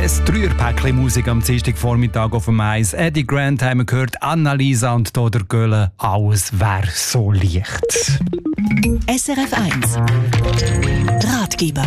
Ein Dreierpäckchen Musik am Dienstagvormittag auf dem Eis. Eddie Grant haben wir gehört, Annalisa und Toder Gölle. Alles wäre so leicht. SRF 1 Ratgeber.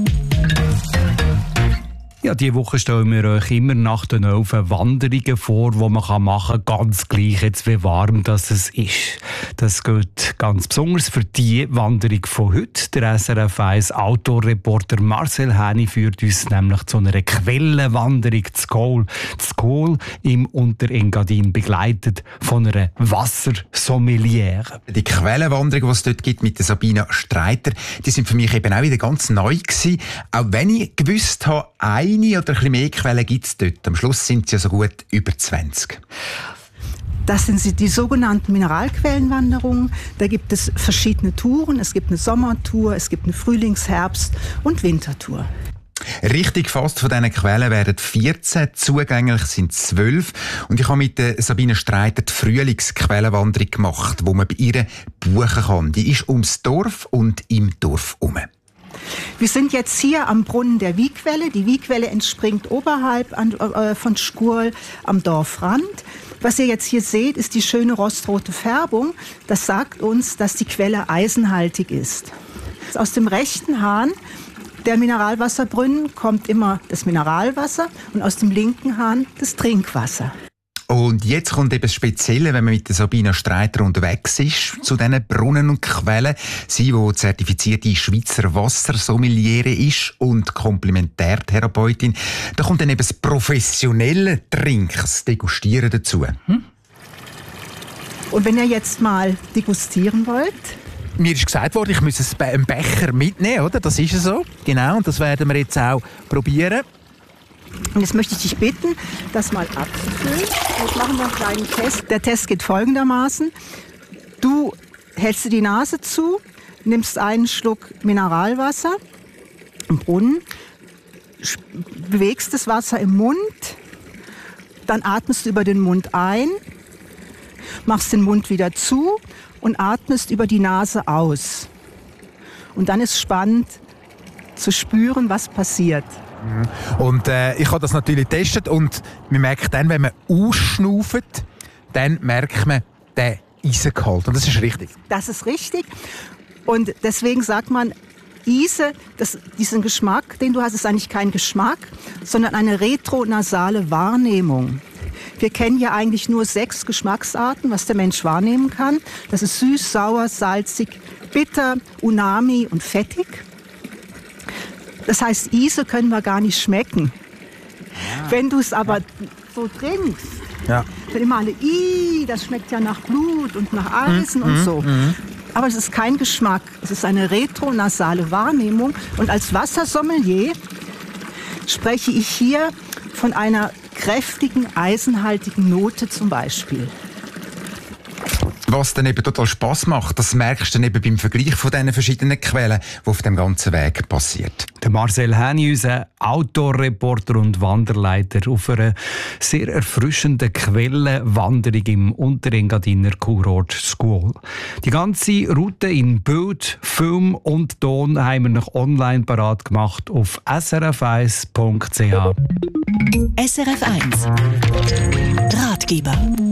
Ja, diese Woche stellen wir euch immer nach den 11 Wanderungen vor, die man machen kann, ganz gleich jetzt, wie warm das es ist. Das gilt ganz besonders für die Wanderung von heute. Der SRF 1 Outdoor-Reporter Marcel Häni führt uns nämlich zu einer Quellenwanderung zu Gol im Unterengadin, begleitet von einer Wassersommeliere. Die Quellenwanderung, die es dort gibt mit der Sabina Streiter, die sind für mich eben auch wieder ganz neu gewesen. Auch wenn ich gewusst habe, eine oder ein bisschen mehr Quellen gibt es dort. Am Schluss sind es ja so gut über 20. Das sind die sogenannten Mineralquellenwanderungen. Da gibt es verschiedene Touren. Es gibt eine Sommertour, es gibt eine Frühlings-, Herbst- und Wintertour. Richtig fast von diesen Quellen werden 14, zugänglich sind 12. Und ich habe mit Sabine Streiter die Frühlingsquellenwanderung gemacht, wo man bei ihr buchen kann. Die ist ums Dorf und im Dorf herum. Wir sind jetzt hier am Brunnen der Wiegquelle. Die Wiegquelle entspringt oberhalb von Schkurl am Dorfrand. Was ihr jetzt hier seht, ist die schöne rostrote Färbung. Das sagt uns, dass die Quelle eisenhaltig ist. Aus dem rechten Hahn der Mineralwasserbrunnen kommt immer das Mineralwasser und aus dem linken Hahn das Trinkwasser. Und jetzt kommt eben das Spezielle, wenn man mit der Sabina Streiter unterwegs ist, zu diesen Brunnen und Quellen. Sie, die zertifizierte Schweizer Wassersommeliere ist und Komplementärtherapeutin. Da kommt dann eben das professionelle Trinken, das Degustieren dazu. Und wenn ihr jetzt mal degustieren wollt? Mir ist gesagt worden, ich muss einen Becher mitnehmen, oder? Das ist so. Genau, und das werden wir jetzt auch probieren. Und jetzt möchte ich dich bitten, das mal abzufüllen. Jetzt machen wir einen kleinen Test. Der Test geht folgendermaßen. Du hältst dir die Nase zu, nimmst einen Schluck Mineralwasser im Brunnen, bewegst das Wasser im Mund, dann atmest du über den Mund ein, machst den Mund wieder zu und atmest über die Nase aus. Und dann ist spannend zu spüren, was passiert. Und ich habe das natürlich getestet und man merkt dann, wenn man ausschnauft, dann merkt man den Eisengehalt. Und das ist richtig. Das ist richtig. Und deswegen sagt man, Ise, diesen Geschmack, den du hast, ist eigentlich kein Geschmack, sondern eine retronasale Wahrnehmung. Wir kennen ja eigentlich nur 6 Geschmacksarten, was der Mensch wahrnehmen kann. Das ist süß, sauer, salzig, bitter, umami und fettig. Das heißt, Ise können wir gar nicht schmecken. Ja. Wenn du es aber so trinkst, dann immer alle, das schmeckt ja nach Blut und nach Eisen und so. Aber es ist kein Geschmack, es ist eine retronasale Wahrnehmung. Und als Wassersommelier spreche ich hier von einer kräftigen, eisenhaltigen Note zum Beispiel. Was dann eben total Spass macht, das merkst du dann eben beim Vergleich von diesen verschiedenen Quellen, die auf dem ganzen Weg passiert. Der Marcel Häni, unser Outdoor-Reporter und Wanderleiter auf einer sehr erfrischenden Quellenwanderung im Unterengadiner Kurort Schkuol. Die ganze Route in Bild, Film und Ton haben wir noch online parat gemacht auf srf1.ch. SRF 1 Ratgeber.